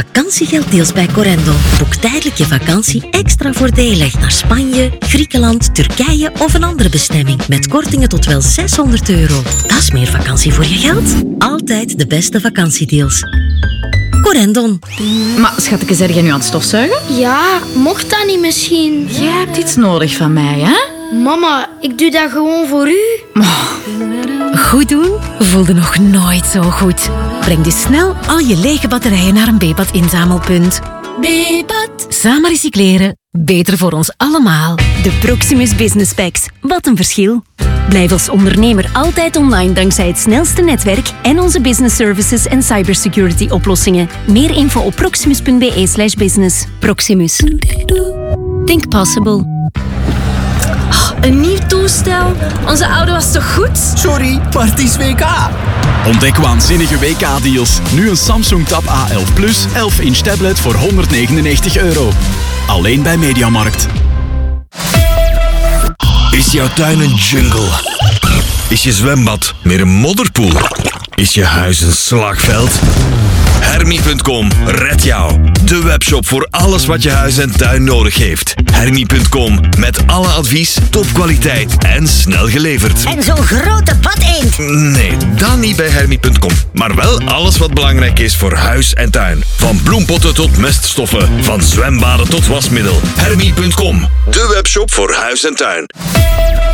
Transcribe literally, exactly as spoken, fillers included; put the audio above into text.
Vakantiegeld deals bij Corendon. Boek tijdelijk je vakantie extra voordelig naar Spanje, Griekenland, Turkije of een andere bestemming. Met kortingen tot wel zeshonderd euro. Dat is meer vakantie voor je geld. Altijd de beste vakantiedeals. Corendon. Maar schatje, zeg jij nu aan het stofzuigen? Ja, mocht dat niet misschien? Jij hebt iets nodig van mij, hè? Mama, ik doe dat gewoon voor u. Oh. Goed doen voelde nog nooit zo goed. Breng dus snel al je lege batterijen naar een B-pad inzamelpunt. B-pad. Samen recycleren, beter voor ons allemaal. De Proximus Business Packs. Wat een verschil. Blijf als ondernemer altijd online dankzij het snelste netwerk en onze business services en cybersecurity oplossingen. Meer info op proximus.be slash business. Proximus. Think possible. Een nieuw toestel? Onze oude was toch goed? Sorry, maar het is W K. Ontdek waanzinnige W K-deals. Nu een Samsung Tab A elf Plus, elf inch tablet voor honderdnegenennegentig euro. Alleen bij Mediamarkt. Is jouw tuin een jungle? Is je zwembad meer een modderpoel? Is je huis een slagveld? Hermie punt com redt jou. De webshop voor alles wat je huis en tuin nodig heeft. Hermie punt com met alle advies, topkwaliteit en snel geleverd. En zo'n grote badeend. Nee, dan niet bij Hermie punt com. Maar wel alles wat belangrijk is voor huis en tuin. Van bloempotten tot meststoffen. Van zwembaden tot wasmiddel. Hermie punt com. De webshop voor huis en tuin.